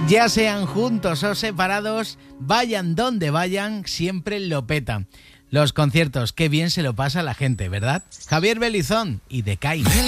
Ya sean juntos o separados, vayan donde vayan, siempre lo petan. Los conciertos, qué bien se lo pasa a la gente, ¿verdad? Javier Belizón y Decay.